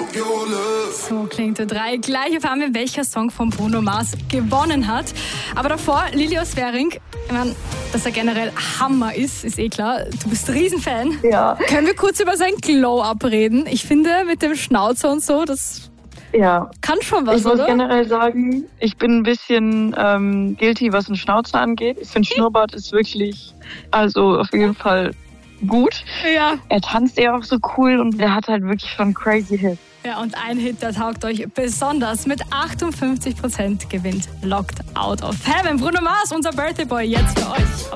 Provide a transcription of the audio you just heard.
So klingt der 3. Gleich erfahren wir, welcher Song von Bruno Mars gewonnen hat. Aber davor, Lilios Währing, ich meine, dass er generell Hammer ist eh klar. Du bist ein Riesenfan. Ja. Können wir kurz über sein Glow-Up reden? Ich finde, mit dem Schnauzer und so, das kann schon was, oder? Ich muss generell sagen, ich bin ein bisschen guilty, was den Schnauzer angeht. Ich finde, Schnurrbart ist wirklich, also auf jeden Fall gut. Ja. Er tanzt ja auch so cool und er hat halt wirklich schon crazy Hits. Ja, und ein Hit, der taugt euch besonders. Mit 58% gewinnt Locked Out of Heaven. Bruno Mars, unser Birthday Boy, jetzt für euch.